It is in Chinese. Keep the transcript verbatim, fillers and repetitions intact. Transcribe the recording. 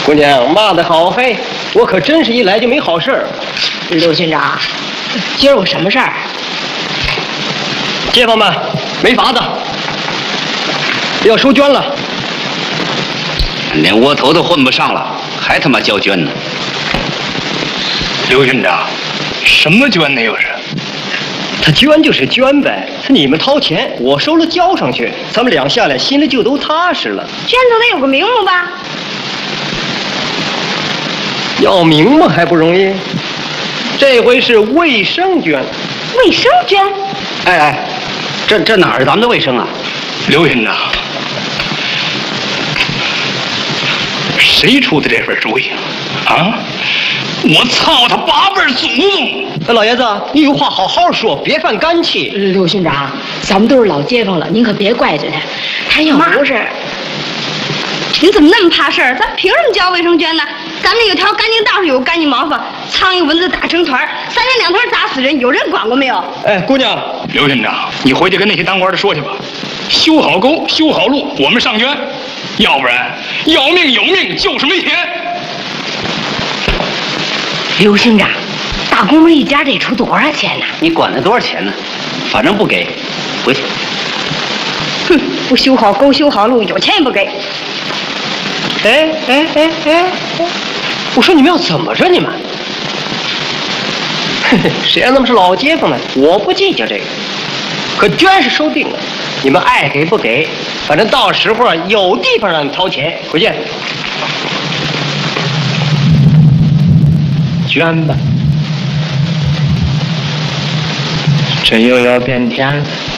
姑娘骂得好嘿，我可真是一来就没好事儿。 刘军长，今儿有什么事儿？ 街坊们，没法子，要收捐了。 连窝头都混不上了，还他妈交捐呢？ 刘军长，什么捐呢？又是？ 他捐就是捐呗，是你们掏钱，我收了交上去，咱们俩下来心里就都踏实了。 捐出来有个名目吧？ 要名目还不容易，这回是卫生捐。 卫生捐？ 哎哎，这这哪儿是咱们的卫生啊？ 刘军长，谁出的这份主意啊？啊！我操他八辈祖宗！ 那老爷子，你有话好好说，别犯干气。 刘军长，咱们都是老街坊了，您可别怪着他。他要不是…… 您怎么那么怕事儿？咱凭什么交卫生捐呢？咱们有条干净道上有干净毛发，苍蝇蚊子打成团，三天两头砸死人，有人管过没有？ 哎，姑娘， 刘军长，你回去跟那些当官的说去吧，修好沟，修好路，我们上捐，要不然要命有命，就是没钱。 刘兄长，大公们一家得出多少钱呢？ 你管他多少钱呢？反正不给，回去。 哼，不修好沟，修好路，有钱也不给。 哎哎哎哎，我说你们要怎么着？你们，嘿嘿，谁让他们是老街坊呢？我不计较这个，可捐是收定了，你们爱给不给，反正到时候啊，有地方让你掏钱。回去， 捐吧，这又要变天了。